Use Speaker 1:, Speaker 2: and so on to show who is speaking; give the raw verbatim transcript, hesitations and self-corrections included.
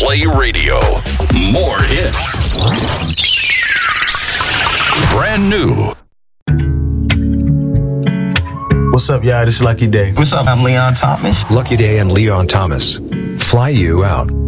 Speaker 1: Play Radio. More hits. Brand new.
Speaker 2: What's up, y'all? This is Lucky Day.
Speaker 3: What's up? I'm Leon Thomas.
Speaker 4: Lucky Day and Leon Thomas. Fly you out.